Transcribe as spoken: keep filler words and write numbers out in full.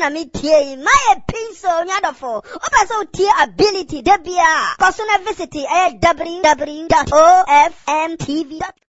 na me tie my pencil nyadofo oba so tie ability de bia koso na visit e w w w dot o f m t v dot